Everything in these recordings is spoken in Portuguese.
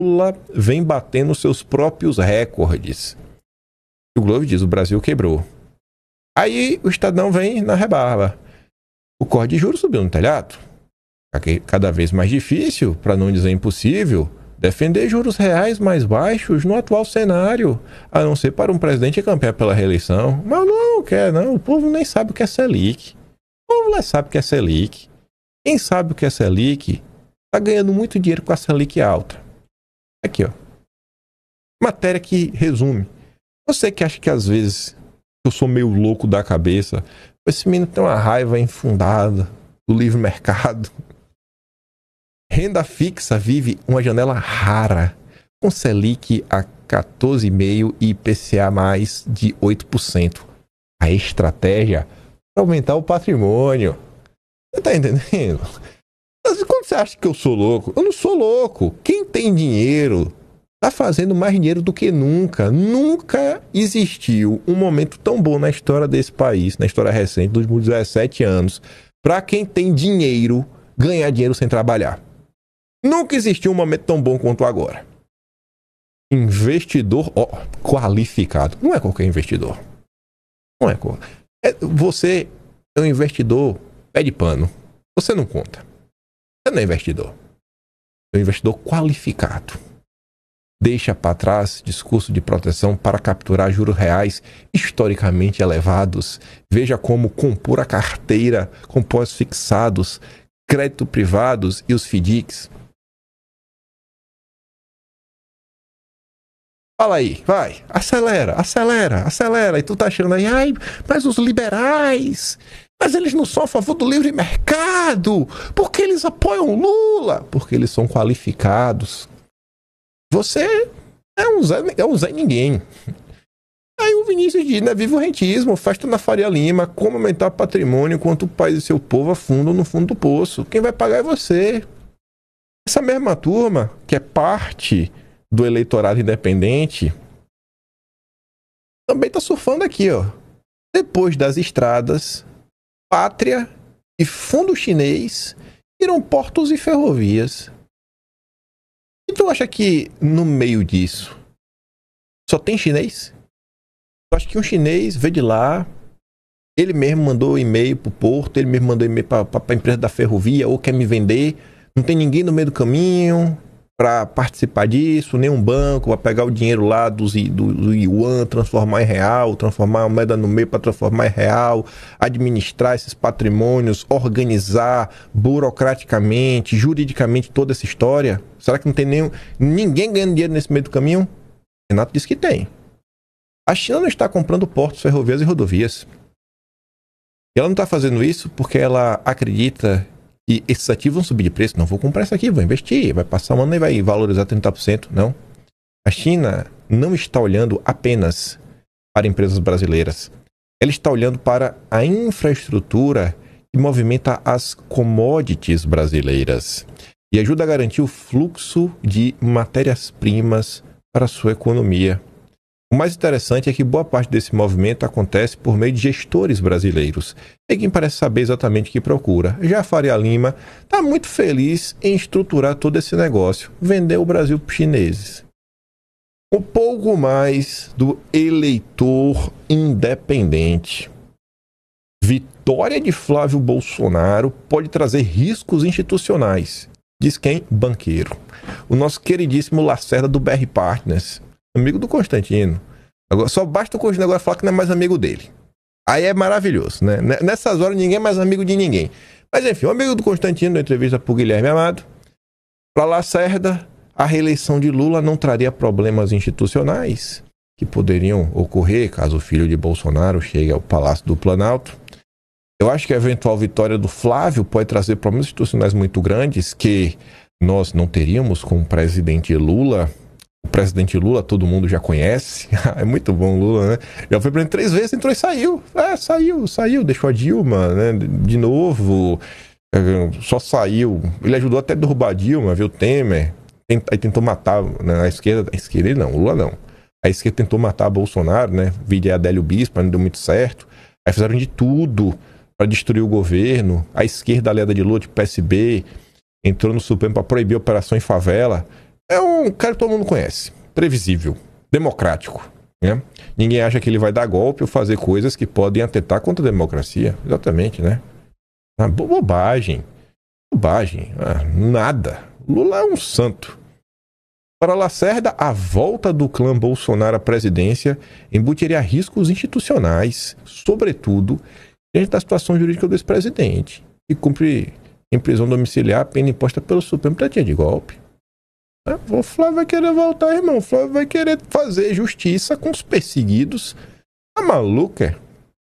Lula vem batendo seus próprios recordes. O Globo diz, o Brasil quebrou. Aí o Estadão vem na rebarba. O corte de juros subiu no telhado. Cada vez mais difícil, para não dizer impossível, defender juros reais mais baixos no atual cenário, a não ser para um presidente campear pela reeleição. Mas não quer, não. O povo nem sabe o que é Selic. O povo lá sabe o que é Selic. Quem sabe o que é Selic está ganhando muito dinheiro com a Selic alta. Aqui, ó. Matéria que resume. Você que acha que às vezes eu sou meio louco da cabeça, esse menino tem uma raiva infundada do livre mercado. Renda fixa vive uma janela rara, com Selic a 14,5% e IPCA mais de 8%. A estratégia é aumentar o patrimônio. Você tá entendendo? Quando você acha que eu sou louco? Eu não sou louco. Quem tem dinheiro tá fazendo mais dinheiro do que nunca. Nunca existiu um momento tão bom na história desse país, na história recente, dos últimos 17 anos, para quem tem dinheiro ganhar dinheiro sem trabalhar. Nunca existiu um momento tão bom quanto agora. Investidor qualificado. Não é qualquer investidor. Não é qualquer. Você é um investidor pé de pano. Você não conta. Você não é investidor. É um investidor qualificado. Deixa para trás discurso de proteção para capturar juros reais historicamente elevados. Veja como compor a carteira com pós-fixados, crédito privados e os FDICs. Fala aí, vai, acelera. E tu tá achando aí, mas os liberais, mas eles não são a favor do livre mercado, porque eles apoiam Lula, porque eles são qualificados. Você é um Zé Ninguém. Aí o Vinícius diz, né, viva o rentismo, festa na Faria Lima, como aumentar patrimônio enquanto o país e seu povo afundam no fundo do poço. Quem vai pagar é você. Essa mesma turma, que é parte do eleitorado independente, também está surfando aqui, ó. Depois das estradas, Pátria e fundo chinês viram portos e ferrovias. E tu acha que no meio disso só tem chinês? Eu acho que um chinês veio de lá, ele mesmo mandou e-mail pro porto, ele mesmo mandou e-mail para a empresa da ferrovia, ou quer me vender, não tem ninguém no meio do caminho para participar disso, nenhum banco vai pegar o dinheiro lá do yuan, transformar em real, transformar a moeda no meio para transformar em real, administrar esses patrimônios, organizar burocraticamente, juridicamente toda essa história. Será que não tem ninguém ganhando dinheiro nesse meio do caminho? Renato disse que tem. A China não está comprando portos, ferrovias e rodovias. E ela não está fazendo isso porque ela acredita que esses ativos vão subir de preço. Não vou comprar isso aqui, vou investir, vai passar um ano e vai valorizar 30%. Não. A China não está olhando apenas para empresas brasileiras. Ela está olhando para a infraestrutura que movimenta as commodities brasileiras e ajuda a garantir o fluxo de matérias-primas para a sua economia. O mais interessante é que boa parte desse movimento acontece por meio de gestores brasileiros. E quem parece saber exatamente o que procura. Já a Faria Lima está muito feliz em estruturar todo esse negócio, vender o Brasil para os chineses. Um pouco mais do eleitor independente. Vitória de Flávio Bolsonaro pode trazer riscos institucionais. Diz quem? Banqueiro. O nosso queridíssimo Lacerda do BR Partners. Amigo do Constantino. Agora, só basta o Constantino agora falar que não é mais amigo dele. Aí é maravilhoso, né? Nessas horas ninguém é mais amigo de ninguém. Mas enfim, o amigo do Constantino, na entrevista para o Guilherme Amado, para Lacerda, a reeleição de Lula não traria problemas institucionais que poderiam ocorrer caso o filho de Bolsonaro chegue ao Palácio do Planalto. Eu acho que a eventual vitória do Flávio pode trazer problemas institucionais muito grandes que nós não teríamos com o presidente Lula. O presidente Lula, todo mundo já conhece. É muito bom o Lula, né? Já foi presidente 3 vezes, entrou e saiu. Saiu. Deixou a Dilma, né? De novo. Só saiu. Ele ajudou até a derrubar a Dilma, viu? Temer. Aí tentou matar, né? A esquerda não, Lula não. A esquerda tentou matar Bolsonaro, né? Vídeo Adélio Bispo, não deu muito certo. Aí fizeram de tudo para destruir o governo. A esquerda aliada de Lula, de PSB, entrou no Supremo para proibir a operação em favela. É um cara que todo mundo conhece. Previsível. Democrático. Né? Ninguém acha que ele vai dar golpe ou fazer coisas que podem atentar contra a democracia. Exatamente, né? Bobagem. Bobagem. Nada. Lula é um santo. Para Lacerda, a volta do clã Bolsonaro à presidência embutiria riscos institucionais, sobretudo diante da situação jurídica do ex-presidente, que cumpre em prisão domiciliar a pena imposta pelo Supremo tentativa de golpe. O Flávio vai querer voltar, irmão. O Flávio vai querer fazer justiça com os perseguidos. Tá maluco, é?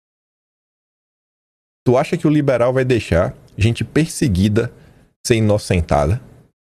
Tu acha que o liberal vai deixar gente perseguida ser inocentada?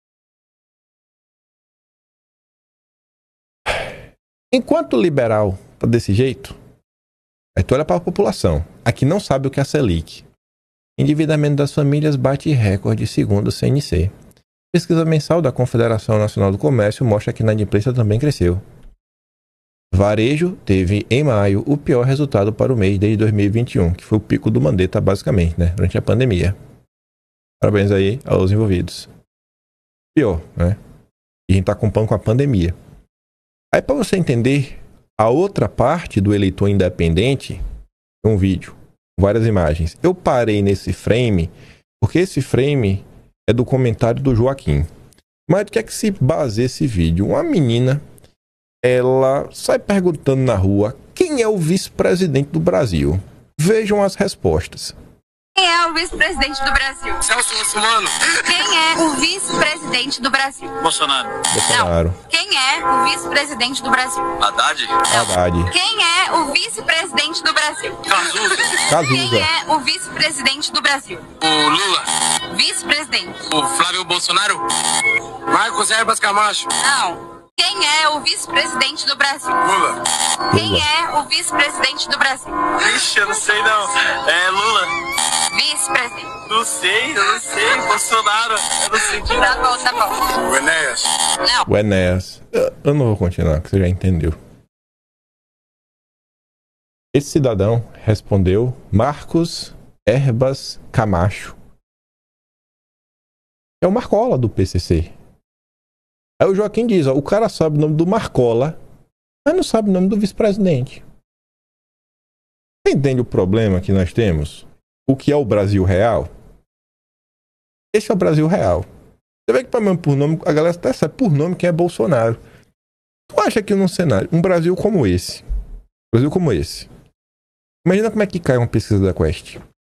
Enquanto o liberal tá desse jeito, aí tu olha para a população. Aqui não sabe o que é a Selic. Endividamento das famílias bate recorde segundo o CNC. Pesquisa mensal da Confederação Nacional do Comércio mostra que a inadimplência também cresceu. Varejo teve, em maio, o pior resultado para o mês desde 2021, que foi o pico do Mandetta, basicamente, né? Durante a pandemia. Parabéns aí aos envolvidos. Pior, né? E a gente tá acompanhando com a pandemia. Aí, para você entender a outra parte do eleitor independente, um vídeo, várias imagens. Eu parei nesse frame, porque esse frame é do comentário do Joaquim. Mas do que é que se baseia esse vídeo? Uma menina, ela sai perguntando na rua quem é o vice-presidente do Brasil. Vejam as respostas. Quem é o vice-presidente do Brasil? Celso Russomano. Quem é o vice-presidente do Brasil? Bolsonaro. Bolsonaro. Não. Quem é o vice-presidente do Brasil? Haddad. Haddad. Quem é o vice-presidente do Brasil? Cazuza. Quem Cazuza. é o vice-presidente do Brasil? O Lula. Vice-presidente. O Flávio Bolsonaro. Marcos Herbas Camacho. Não. Quem é o vice-presidente do Brasil? Lula. Quem é o vice-presidente do Brasil? Ixi, eu não sei não. É Lula. Vice-presidente. Não sei. Bolsonaro. Eu não sei de nada. Tá bom. O Enéas. Não. O Enéas. Eu não vou continuar, que você já entendeu. Esse cidadão respondeu Marcos Herbas Camacho. É o Marcola do PCC. Aí o Joaquim diz, ó, o cara sabe o nome do Marcola, mas não sabe o nome do vice-presidente. Você entende o problema que nós temos? O que é o Brasil real? Esse é o Brasil real. Você vê que, para mim, por nome, a galera até sabe por nome quem é Bolsonaro. Tu acha que num cenário, um Brasil como esse, imagina como é que cai uma pesquisa da Quest. O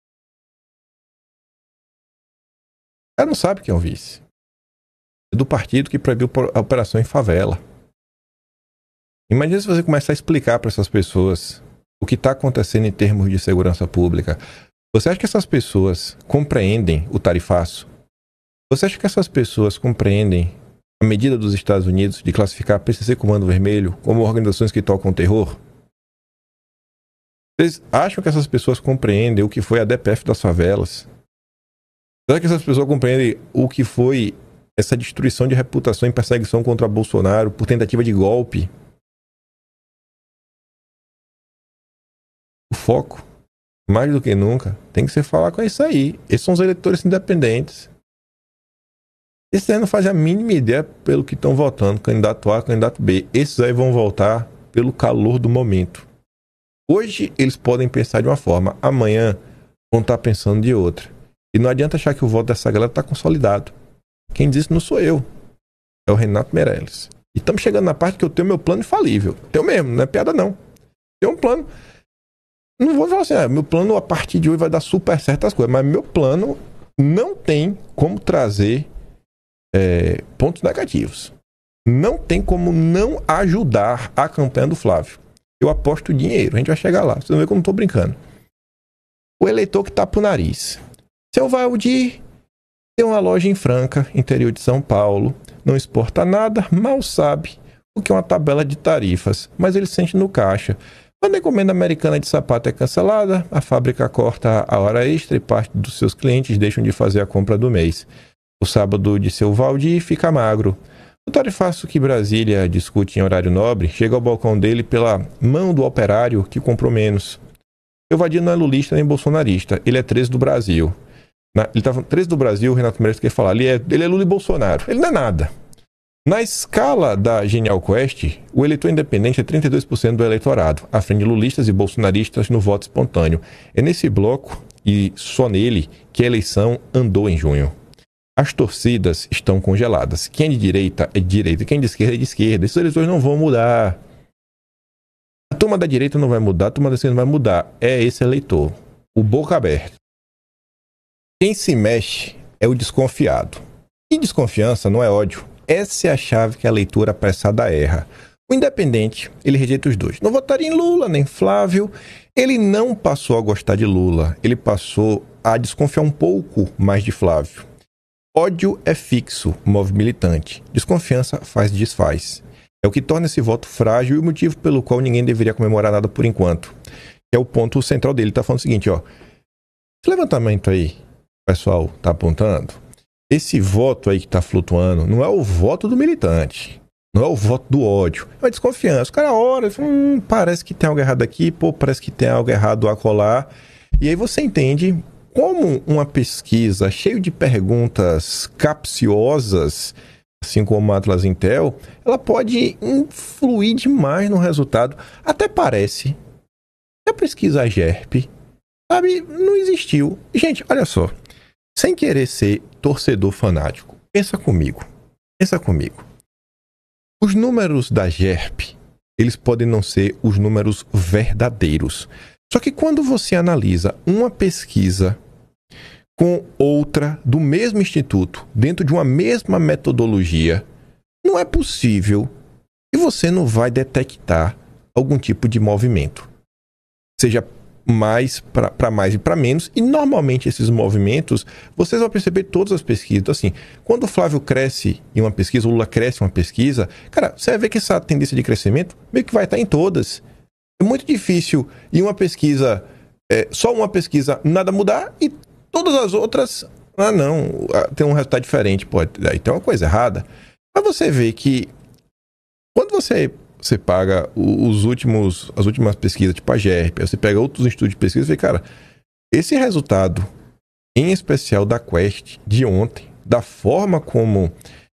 cara não sabe quem é o vice. É do partido que proibiu a operação em favela. Imagina se você começar a explicar para essas pessoas o que está acontecendo em termos de segurança pública. Você acha que essas pessoas compreendem o tarifaço? Você acha que essas pessoas compreendem a medida dos Estados Unidos de classificar a PCC Comando Vermelho como organizações que tocam terror? Vocês acham que essas pessoas compreendem o que foi a DPF das favelas? Será que essas pessoas compreendem o que foi essa destruição de reputação e perseguição contra Bolsonaro por tentativa de golpe? O foco, mais do que nunca, tem que ser falar com isso aí. Esses são os eleitores independentes. Esses aí não fazem a mínima ideia pelo que estão votando, candidato A, candidato B. Esses aí vão votar pelo calor do momento. Hoje eles podem pensar de uma forma, amanhã vão estar pensando de outra. E não adianta achar que o voto dessa galera está consolidado. Quem disse não sou eu. É o Renato Meirelles. E estamos chegando na parte que eu tenho meu plano infalível. Tenho mesmo, não é piada não. Tenho um plano. Não vou falar assim, meu plano a partir de hoje vai dar super certo as coisas. Mas meu plano não tem como trazer pontos negativos. Não tem como não ajudar a campanha do Flávio. Eu aposto dinheiro. A gente vai chegar lá. Vocês vão ver que eu não estou brincando. O eleitor que tapa o nariz. Seu Valdir tem uma loja em Franca, interior de São Paulo, não exporta nada, mal sabe o que é uma tabela de tarifas, mas ele sente no caixa. Quando a encomenda americana de sapato é cancelada, a fábrica corta a hora extra e parte dos seus clientes deixam de fazer a compra do mês. O sábado de seu Valdir fica magro. O tarifaço que Brasília discute em horário nobre chega ao balcão dele pela mão do operário que comprou menos. Seu Valdir não é lulista nem bolsonarista, ele é 13 do Brasil. Ele estava 13 do Brasil, o Renato Meirelles quer falar. Ele é Lula e Bolsonaro. Ele não é nada. Na escala da Genial Quest, o eleitor independente é 32% do eleitorado, à frente de lulistas e bolsonaristas no voto espontâneo. É nesse bloco, e só nele, que a eleição andou em junho. As torcidas estão congeladas. Quem é de direita é de direita, quem é de esquerda é de esquerda. Esses eleitores não vão mudar. A turma da direita não vai mudar, a turma da esquerda não vai mudar. É esse eleitor, o boca aberta. Quem se mexe é o desconfiado. E desconfiança não é ódio. Essa é a chave que a leitura apressada erra. O independente, ele rejeita os dois. Não votaria em Lula, nem Flávio. Ele não passou a gostar de Lula. Ele passou a desconfiar um pouco mais de Flávio. Ódio é fixo, move militante. Desconfiança faz desfaz. É o que torna esse voto frágil e o motivo pelo qual ninguém deveria comemorar nada por enquanto. Que é o ponto central dele. Ele está falando o seguinte, ó. Esse levantamento aí, o pessoal está apontando, esse voto aí que está flutuando não é o voto do militante. Não é o voto do ódio. É uma desconfiança. O cara olha, parece que tem algo errado aqui, parece que tem algo errado acolá. E aí você entende como uma pesquisa cheia de perguntas capciosas, assim como a Atlas Intel, ela pode influir demais no resultado. Até parece que a pesquisa GERP, sabe, não existiu. Gente, olha só. Sem querer ser torcedor fanático, pensa comigo. Os números da GERP, eles podem não ser os números verdadeiros. Só que quando você analisa uma pesquisa com outra do mesmo instituto, dentro de uma mesma metodologia, não é possível que você não vai detectar algum tipo de movimento. Seja mais para mais e para menos, e normalmente esses movimentos vocês vão perceber todas as pesquisas. Então, assim, quando o Flávio cresce em uma pesquisa, o Lula cresce em uma pesquisa, cara, você vai ver que essa tendência de crescimento meio que vai estar em todas. É muito difícil em uma pesquisa, só uma pesquisa, nada mudar, e todas as outras, tem um resultado diferente, pode, aí tem uma coisa errada. Mas você vê que quando você paga as últimas pesquisas, tipo a GERP, você pega outros institutos de pesquisa e vê, cara, esse resultado, em especial da Quest, de ontem, da forma como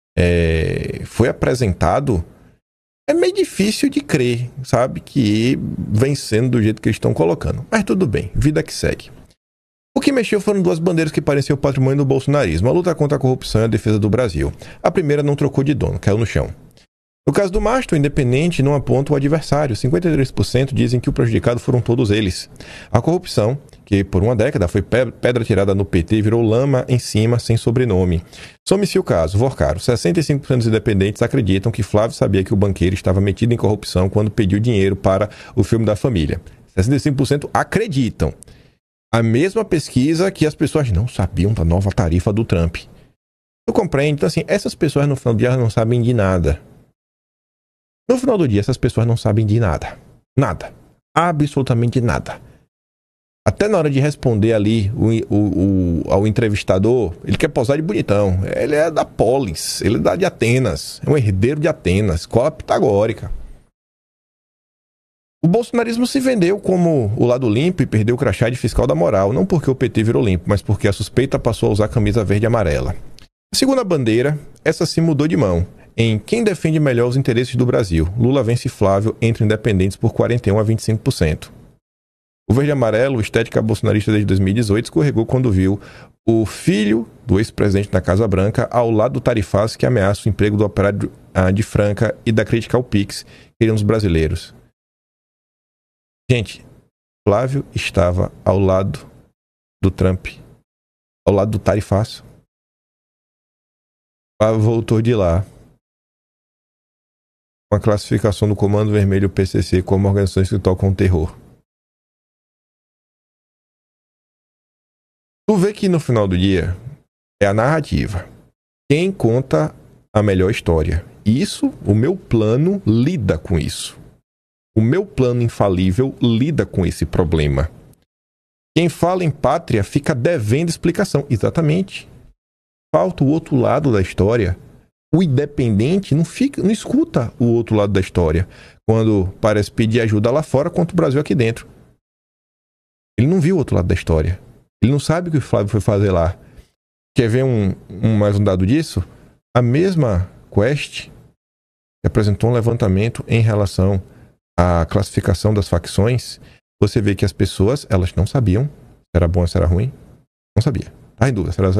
foi apresentado, é meio difícil de crer, sabe, que vem sendo do jeito que eles estão colocando. Mas tudo bem, vida que segue. O que mexeu foram duas bandeiras que pareciam o patrimônio do bolsonarismo, a luta contra a corrupção e a defesa do Brasil. A primeira não trocou de dono, caiu no chão. No caso do Mastro, o independente não aponta o adversário. 53% dizem que o prejudicado foram todos eles. A corrupção, que por uma década foi pedra tirada no PT e virou lama em cima sem sobrenome. Some-se o caso, Vorcaro. 65% dos independentes acreditam que Flávio sabia que o banqueiro estava metido em corrupção quando pediu dinheiro para o filme da família. 65% acreditam. A mesma pesquisa que as pessoas não sabiam da nova tarifa do Trump. Eu compreendo. Então, assim, essas pessoas no final do dia não sabem de nada. No final do dia, essas pessoas não sabem de nada. Nada. Absolutamente nada. Até na hora de responder ali ao entrevistador, ele quer posar de bonitão. Ele é da Polis, ele é de Atenas. É um herdeiro de Atenas. Escola pitagórica. O bolsonarismo se vendeu como o lado limpo e perdeu o crachá de fiscal da moral. Não porque o PT virou limpo, mas porque a suspeita passou a usar camisa verde e amarela. A segunda bandeira, essa se mudou de mão. Em quem defende melhor os interesses do Brasil, Lula vence Flávio entre independentes por 41% a 25%. O verde e amarelo, estética bolsonarista desde 2018, escorregou quando viu o filho do ex-presidente da Casa Branca ao lado do tarifaço que ameaça o emprego do operário de Franca e da crítica ao PIX, que queriam os brasileiros. Gente, Flávio estava ao lado do Trump, ao lado do tarifaço. Flávio voltou de lá com a classificação do Comando Vermelho PCC como organizações que tocam terror. Tu vê que no final do dia é a narrativa. Quem conta a melhor história. Isso, o meu plano lida com isso. O meu plano infalível lida com esse problema. Quem fala em pátria fica devendo explicação. Exatamente. Falta o outro lado da história. O independente não escuta o outro lado da história. Quando parece pedir ajuda lá fora, contra o Brasil aqui dentro. Ele não viu o outro lado da história. Ele não sabe o que o Flávio foi fazer lá. Quer ver mais um dado disso? A mesma Quest que apresentou um levantamento em relação à classificação das facções, você vê que as pessoas, elas não sabiam se era bom ou se era ruim. Não sabia. Tá em dúvida se era